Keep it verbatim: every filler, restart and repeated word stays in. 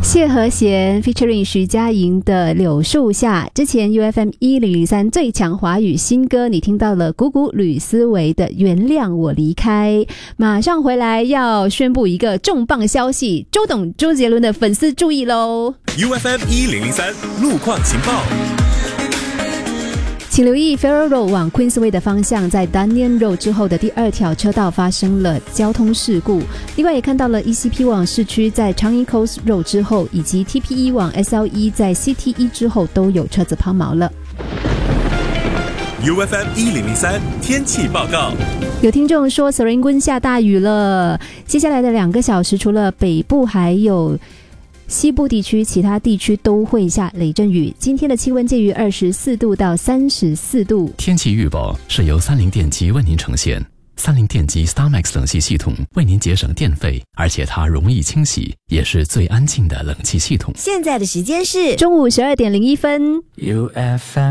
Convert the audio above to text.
谢和弦 featuring 徐佳莹的柳树下。之前 U F M 一零零三最强华语新歌，你听到了谷谷吕思维的原谅我离开。马上回来要宣布一个重磅消息，周董周杰伦的粉丝注意咯 U F M 一零零三路况情报， 请留意 Farrer Road 往 Queensway 的方向，在 Dunyan Road 之后的第二条车道发生了交通事故。另外也看到了 E C P 往市区在 Changi Coast Road 之后，以及 T P E 往 S L E 在 C T E 之后都有车子抛锚了。 U F M 一零零三天气报告， 有听众说 Serangoon 下大雨了，接下来的两个小时除了北部还有西部地区，其他地区都会下雷阵雨。今天的气温介于二十四度到三十四度。 天气预报是由三菱电机为您呈现。三菱电机 StarMax 冷气系统为您节省电费，而且它容易清洗，也是最安静的冷气系统。 现在的时间是中午十二点零一分。 U F M